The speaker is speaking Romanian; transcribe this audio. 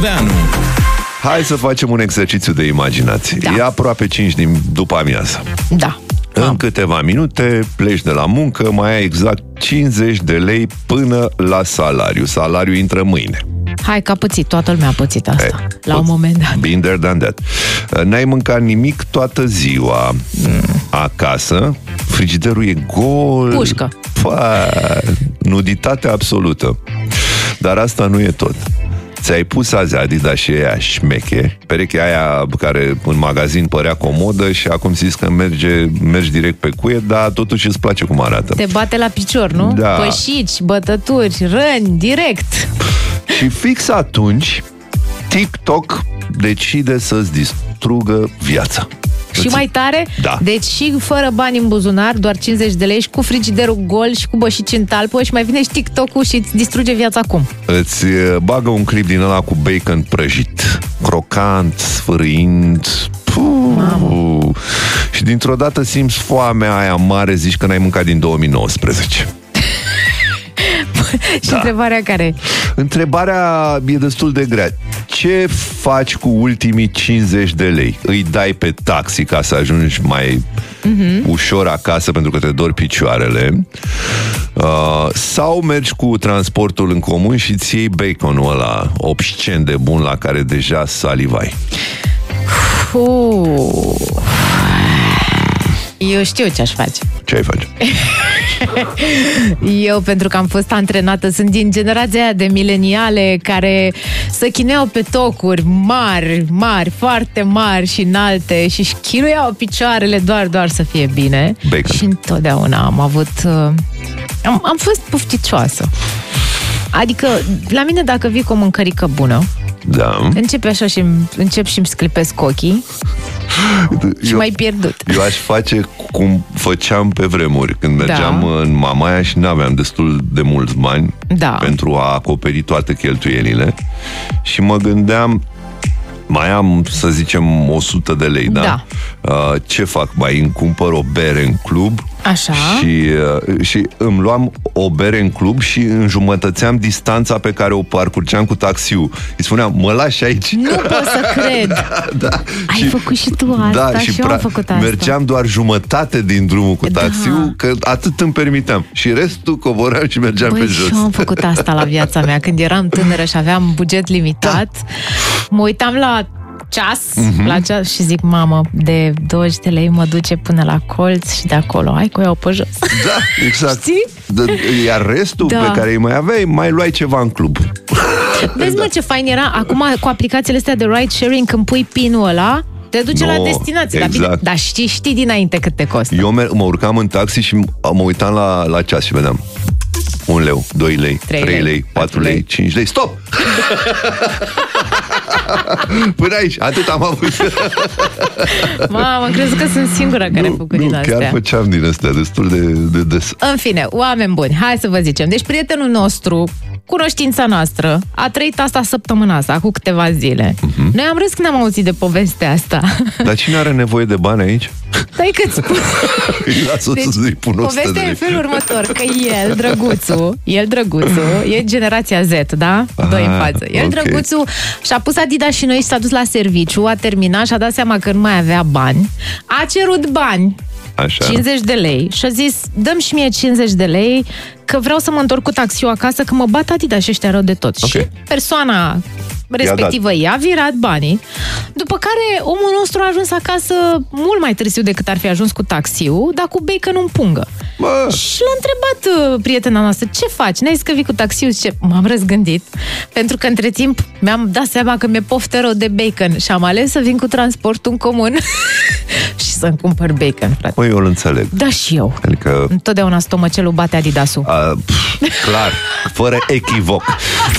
Brașoveanu. Hai să facem un exercițiu de imaginație. Da. E aproape 5 după amiază. Da. În câteva minute pleci de la muncă, mai ai exact 50 de lei până la salariu. Salariul intră mâine. Hai că a pățit, toată lumea a pățit asta. La un moment dat. Been there, done that. N-ai mâncat nimic toată ziua. Acasă, frigiderul e gol. Pușcă. Nuditate absolută. Dar asta nu e tot. Ți-ai pus azi Adidas și aia șmeche, perechea aia care în magazin părea comodă și acum zici că mergi direct pe cuie, dar totuși îți place cum arată. Te bate la picior, nu? Da. Pășici, bătături, răni, direct. Și fix atunci TikTok decide să-ți distrugă viața. Și mai tare, Da. deci și fără bani în buzunar, doar 50 de lei și cu frigiderul gol și cu bășici în talpă și mai vine și TikTok-ul și îți distruge viața acum. Îți bagă un clip din ăla cu bacon prăjit, crocant, sfârâind. Și dintr-o dată simți foamea aia mare, zici că n-ai mâncat din 2019. Și întrebarea care? Întrebarea e destul de grea. Ce faci cu ultimii 50 de lei? Îi dai pe taxi ca să ajungi mai ușor acasă pentru că te dor picioarele? Sau mergi cu transportul în comun și îți iei baconul ăla obscen de bun la care deja salivai? Eu știu ce aș face. Ce ai face? Eu, pentru că am fost antrenată, sunt din generația aia de mileniale care se chineau pe tocuri mari, foarte mari și înalte și își chinuiau picioarele doar să fie bine. Bacon. Și întotdeauna am avut... Am fost pofticioasă. Adică, la mine, dacă vii cu o mâncărică bună, Da. începe așa și încep și îmi sclipesc ochii și m-ai pierdut. Eu aș face cum făceam pe vremuri, când mergeam în Mamaia și n-aveam destul de mulți bani pentru a acoperi toate cheltuielile și mă gândeam, mai am, să zicem, 100 de lei, da? Ce fac? Mai îmi cumpăr o bere în club. Așa. Și îmi luam o bere în club și înjumătățeam distanța pe care o parcurgeam cu taxiul. Îi spuneam, mă lași aici? Nu pot să cred. Da. Ai făcut și tu asta, și eu am făcut asta. Mergeam doar jumătate din drumul cu taxiul, că atât îmi permiteam. Și restul coboream și mergeam pe jos. Și eu am făcut asta la viața mea. Când eram tânără și aveam buget limitat, mă uitam la ceas, la ceas și zic, mamă, de 20 de lei mă duce până la colț și de acolo, hai că o iau pe jos. Da, exact. Știi? Iar restul pe care îi mai aveai, mai luai ceva în club. Vezi, mă, ce fain era acum cu aplicațiile astea de ride sharing, când pui PIN-ul ăla, te duce la destinație. Exact. Dar știi dinainte cât te costă. Eu mă urcam în taxi și mă uitam la ceas și vedeam 1 leu, 2 lei, 3 lei, 4 lei, 5 lei. Stop! Până aici, atât am avut. Mamă, crezi că sunt singura care a făcut din astea. Chiar făceam din astea destul de des. În fine, oameni buni, hai să vă zicem. Deci prietenul nostru, cunoștința noastră, a trăit asta săptămâna asta, cu câteva zile. Noi am râs când am auzit de povestea asta. Dar cine are nevoie de bani aici? Stai că-ți spun. Lasă să-i pun 100 de povestea e lei. în felul următor, că el, drăguțul, e generația Z, da? Doi în față. El, drăguțul, și-a pus Adidas și noi și s-a dus la serviciu, a terminat și a dat seama că nu mai avea bani. A cerut bani. Așa. 50 de lei și a zis, dăm și mie 50 de lei că vreau să mă întorc cu taxiul acasă, că mă bat Adidas și ăștia rău de tot. Și persoana respectivă i-a virat banii, după care omul nostru a ajuns acasă mult mai târziu decât ar fi ajuns cu taxiul, dar cu bacon în pungă. Și l-a întrebat prietena noastră, ce faci? N-ai zis că vii cu taxiul? Zice, m-am răzgândit, pentru că între timp mi-am dat seama că mi-e poftă rău de bacon și am ales să vin cu transportul în comun și să-mi cumpăr bacon, frate. Păi eu îl înțeleg. Da, și eu. Adică... Întotdeauna stomacelul bate Adidasul. Clar, fără echivoc.